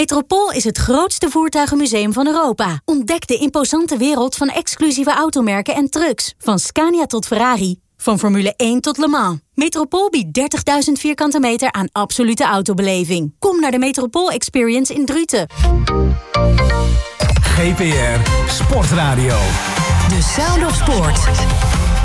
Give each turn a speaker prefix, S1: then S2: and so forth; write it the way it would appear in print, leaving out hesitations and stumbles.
S1: Metropool is het grootste voertuigenmuseum van Europa. Ontdek de imposante wereld van exclusieve automerken en trucks. Van Scania tot Ferrari. Van Formule 1 tot Le Mans. Metropool biedt 30.000 vierkante meter aan absolute autobeleving. Kom naar de Metropool Experience in Druten.
S2: GPR Sportradio.
S3: The Sound of Sport.